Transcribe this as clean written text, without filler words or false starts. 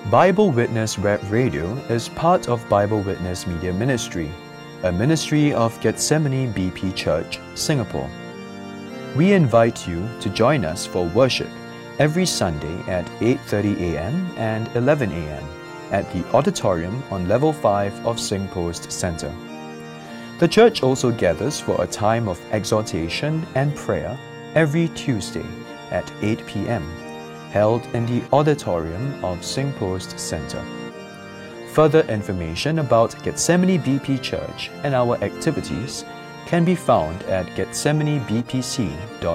Bible Witness Web Radio is part of Bible Witness Media Ministry, a ministry of Gethsemane BP Church, Singapore. We invite you to join us for worship every Sunday at 8:30 a.m. and 11 a.m. at the auditorium on level 5 of SingPost Centre. The church also gathers for a time of exhortation and prayer every Tuesday at 8 p.m. held in the auditorium of SingPost Centre. Further information about Gethsemane BP Church and our activities can be found at gethsemanebpc.org.